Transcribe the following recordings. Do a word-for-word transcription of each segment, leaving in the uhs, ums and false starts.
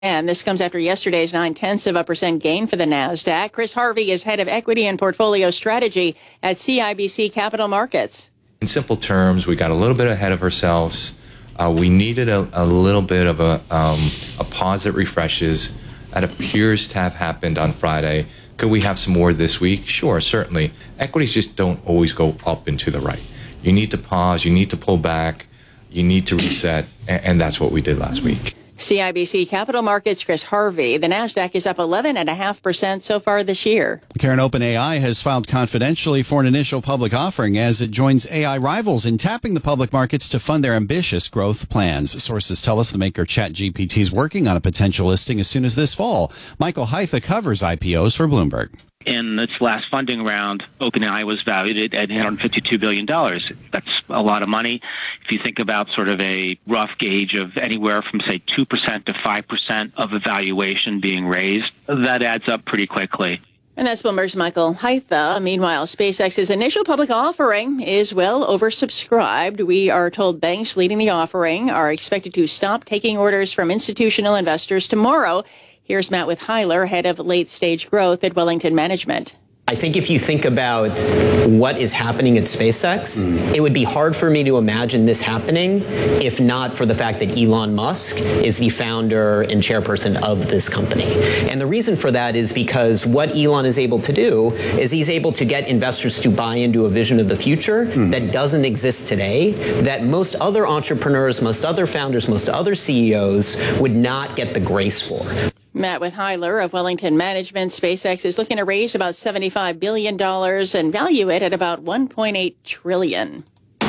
And this comes after yesterday's nine-tenths of a percent gain for the NASDAQ. Chris Harvey is head of equity and portfolio strategy at C I B C Capital Markets. In simple terms, we got a little bit ahead of ourselves. Uh, we needed a, a little bit of a, um, a pause that refreshes. That appears to have happened on Friday. Could we have some more this week? Sure, certainly. Equities just don't always go up and to the right. You need to pause. You need to pull back. You need to reset. And, and that's what we did last week. C I B C Capital Markets, Chris Harvey. The NASDAQ is up eleven point five percent so far this year. Karen, OpenAI has filed confidentially for an initial public offering as it joins A I rivals in tapping the public markets to fund their ambitious growth plans. Sources tell us the maker ChatGPT is working on a potential listing as soon as this fall. Michael Heitha covers I P Os for Bloomberg. In its last funding round, OpenAI was valued at eight hundred fifty-two billion dollars. That's a lot of money. If you think about sort of a rough gauge of anywhere from, say, two percent to five percent of a valuation being raised, that adds up pretty quickly. And that's Bloomberg's Michael Heitha. Meanwhile, SpaceX's initial public offering is well oversubscribed. We are told banks leading the offering are expected to stop taking orders from institutional investors tomorrow. Here's Matt Withheiler, head of late-stage growth at Wellington Management. I think if you think about what is happening at SpaceX, mm. it would be hard for me to imagine this happening if not for the fact that Elon Musk is the founder and chairperson of this company. And the reason for that is because what Elon is able to do is he's able to get investors to buy into a vision of the future mm. that doesn't exist today, that most other entrepreneurs, most other founders, most other C E Os would not get the grace for. Matt Withheiler of Wellington Management. SpaceX is looking to raise about seventy-five billion dollars and value it at about one point eight trillion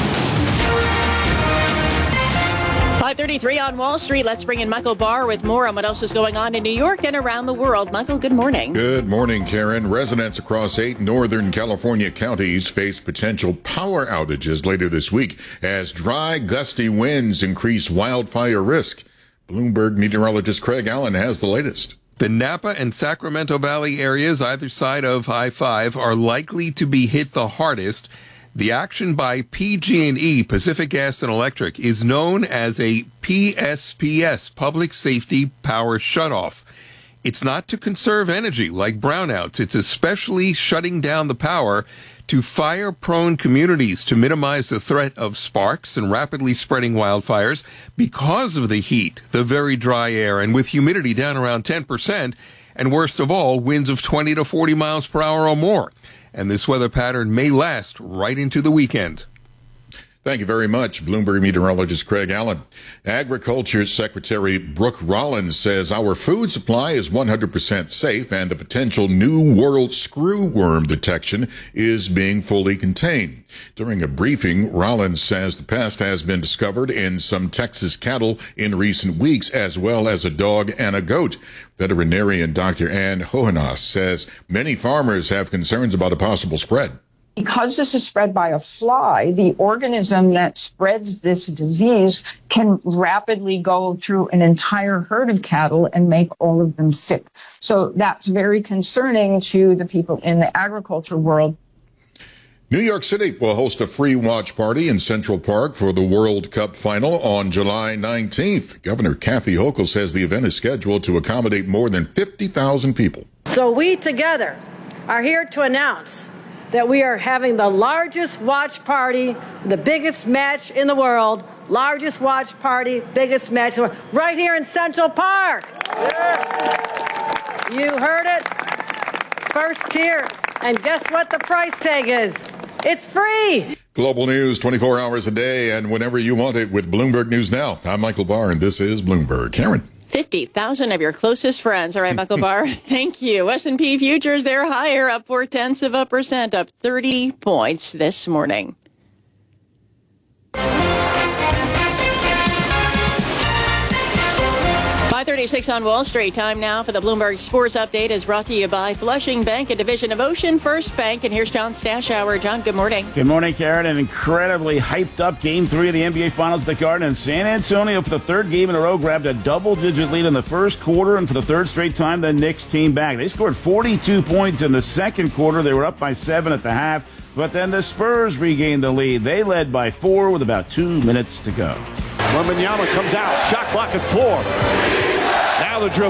dollars. five thirty-three on Wall Street. Let's bring in Michael Barr with more on what else is going on in New York and around the world. Michael, good morning. Good morning, Karen. Residents across eight northern California counties face potential power outages later this week as dry, gusty winds increase wildfire risk. Bloomberg meteorologist Craig Allen has the latest. The Napa and Sacramento Valley areas either side of I five are likely to be hit the hardest. The action by P G and E, Pacific Gas and Electric, is known as a P S P S, Public Safety Power Shutoff. It's not to conserve energy like brownouts. It's especially shutting down the power to fire-prone communities to minimize the threat of sparks and rapidly spreading wildfires because of the heat, the very dry air, and with humidity down around ten percent, and worst of all, winds of twenty to forty miles per hour or more. And this weather pattern may last right into the weekend. Thank you very much, Bloomberg meteorologist Craig Allen. Agriculture Secretary Brooke Rollins says our food supply is one hundred percent safe and the potential new world screwworm detection is being fully contained. During a briefing, Rollins says the pest has been discovered in some Texas cattle in recent weeks, as well as a dog and a goat. Veterinarian Doctor Ann Hohenas says many farmers have concerns about a possible spread. Because this is spread by a fly, the organism that spreads this disease can rapidly go through an entire herd of cattle and make all of them sick. So that's very concerning to the people in the agriculture world. New York City will host a free watch party in Central Park for the World Cup final on July nineteenth. Governor Kathy Hochul says the event is scheduled to accommodate more than fifty thousand people. So we together are here to announce that we are having the largest watch party, the biggest match in the world, largest watch party, biggest match in the world, right here in Central Park. Yeah. You heard it. First tier. And guess what the price tag is? It's free. Global news twenty-four hours a day and whenever you want it with Bloomberg News Now. I'm Michael Barr, and this is Bloomberg. Karen. fifty thousand of your closest friends. All right, Michael Barr, thank you. S and P futures, they're higher, up four-tenths of a percent, up thirty points this morning. five thirty-six on Wall Street. Time now for the Bloomberg Sports Update is brought to you by Flushing Bank, a division of Ocean First Bank. And here's John Stashower. John, good morning. Good morning, Karen. An incredibly hyped up Game three of the N B A Finals at the Garden in San Antonio for the third game in a row grabbed a double-digit lead in the first quarter, and for the third straight time, the Knicks came back. They scored forty-two points in the second quarter. They were up by seven at the half, but then the Spurs regained the lead. They led by four with about two minutes to go. Wembanyama comes out, shot clock at four. Fowler dribble.